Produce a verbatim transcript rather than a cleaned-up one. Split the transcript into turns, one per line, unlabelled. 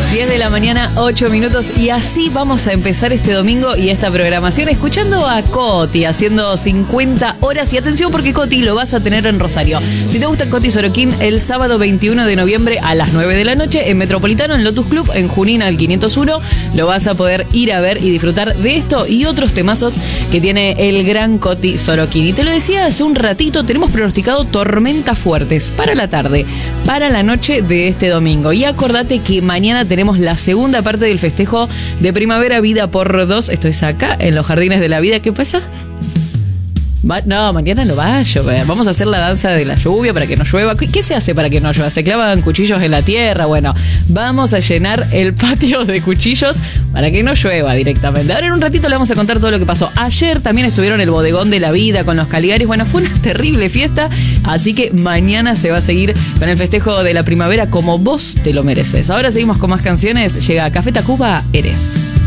diez de la mañana, ocho minutos, y así vamos a empezar este domingo y esta programación escuchando a Coti haciendo cincuenta horas. Y atención, porque Coti lo vas a tener en Rosario. Si te gusta Coti Sorokin, el sábado veintiuno de noviembre a las nueve de la noche en Metropolitano, en Lotus Club, en Junín al quinientos uno, lo vas a poder ir a ver y disfrutar de esto y otros temazos que tiene el gran Coti Sorokin. Y te lo decía hace un ratito, tenemos pronosticado tormentas fuertes para la tarde, para la noche de este domingo. Y acordate que mañana tenemos la segunda parte del festejo de Primavera Vida por Dos. Esto es acá, en los Jardines de la Vida. ¿Qué pasa? Va, no, mañana no va a llover. Vamos a hacer la danza de la lluvia para que no llueva. ¿Qué, ¿Qué se hace para que no llueva? ¿Se clavan cuchillos en la tierra? Bueno, vamos a llenar el patio de cuchillos para que no llueva directamente. Ahora en un ratito le vamos a contar todo lo que pasó. Ayer también estuvieron en el Bodegón de la Vida con los Caligaris. Bueno, fue una terrible fiesta. Así que mañana se va a seguir con el festejo de la primavera como vos te lo mereces. Ahora seguimos con más canciones. Llega Café Tacuba, Eres.